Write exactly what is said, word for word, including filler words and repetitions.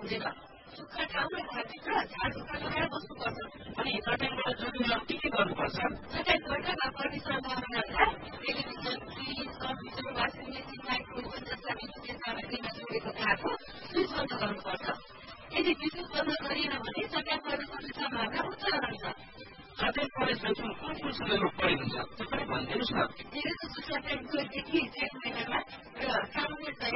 हुँदैन सुक्खा ठाउँ र घरभित्र झारझुक्का लगाएर बस्नुपर्छ अनि चट्याङबाट जोगिएर के के गर्नुपर्छ चट्याङबाट प्रदूषण गर्दा television fridge computer washing machine microwave जस्ता विद्युतीय सामग्रीमा जोडेको तारको स्विच बन्द गर्नुपर्छ यदि विद्युत बन्द गरिएन भने चट्याङ पर्ने सम्भावना उच्च रहन्छ चट्याङ परेपछि कुन कुन समयमा परिन्छ तपाईँ भनिदिनुहोस् न धेरै जसो चट्याङ जोरदेखि जेठ महिनामा र सामान्यतया